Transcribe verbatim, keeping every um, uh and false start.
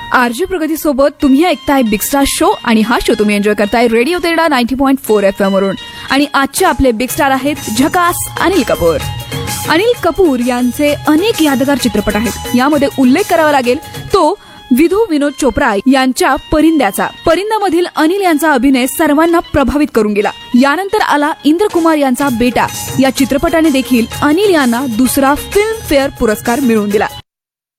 RJ प्रगती सोबत तुम्ही ऐकताय बिग स्टार शो आणि हा शो तुम्ही एन्जॉय करताय radio तेरडा ninety point four F M वरून. आणि आजचे आपले बिग स्टार आहेत झकास अनिल कपूर. अनिल कपूर यांचे अनेक यादगार चित्रपट आहेत. यामध्ये उल्लेख करावा लागेल तो विधू विनोद चोप्रा यांच्या परिंद्याचा. परिंद्यामधील अनिल यांचा अभिनय सर्वांना प्रभावित करून गेला. यानंतर आला इंद्रकुमार यांचा बेटा. या चित्रपटाने देखील अनिल यांना दुसरा फिल्म फेअर पुरस्कार मिळवून दिला.